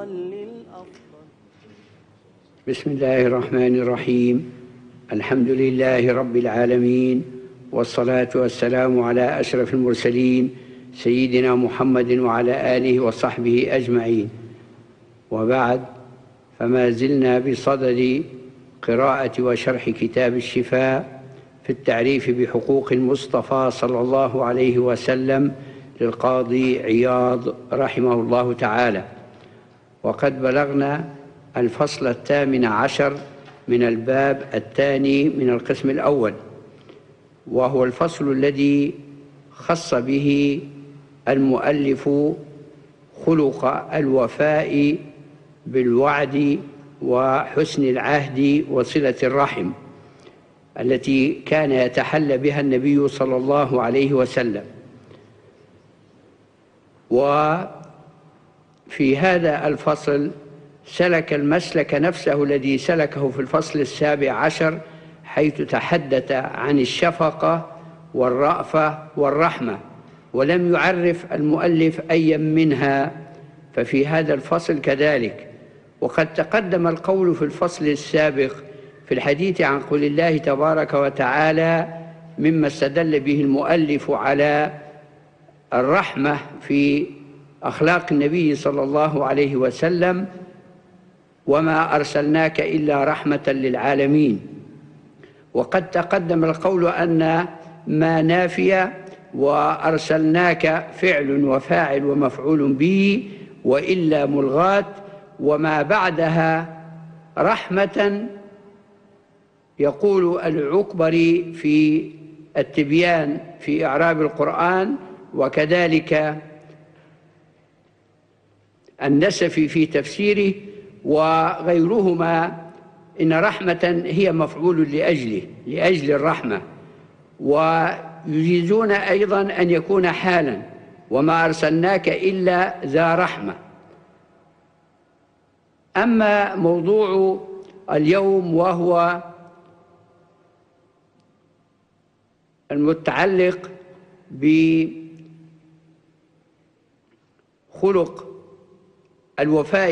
بسم الله الرحمن الرحيم. الحمد لله رب العالمين، والصلاة والسلام على أشرف المرسلين سيدنا محمد وعلى آله وصحبه أجمعين. وبعد، فما زلنا بصدد قراءة وشرح كتاب الشفاء في التعريف بحقوق المصطفى صلى الله عليه وسلم للقاضي عياض رحمه الله تعالى، وقد بلغنا الفصل 18 من الباب الثاني من القسم الأول، وهو الفصل الذي خص به المؤلف خلق الوفاء بالوعد وحسن العهد وصلة الرحم التي كان يتحلى بها النبي صلى الله عليه وسلم. وفي هذا الفصل سلك المسلك نفسه الذي سلكه في الفصل 17، حيث تحدث عن الشفقة والرأفة والرحمة، ولم يعرف المؤلف أي منها، ففي هذا الفصل كذلك. وقد تقدم القول في الفصل السابق في الحديث عن قول الله تبارك وتعالى مما استدل به المؤلف على الرحمة في أخلاق النبي صلى الله عليه وسلم: وما أرسلناك إلا رحمة للعالمين. وقد تقدم القول أن ما نافية، وأرسلناك فعل وفاعل ومفعول به، وإلا ملغاة، وما بعدها رحمة. يقول العكبري في التبيان في إعراب القرآن، وكذلك النسفي في تفسيره وغيرهما، إن رحمة هي مفعول لأجل الرحمة، ويجيزون أيضا أن يكون حالا: وما أرسلناك إلا ذا رحمة. أما موضوع اليوم وهو المتعلق بخلق الوفاء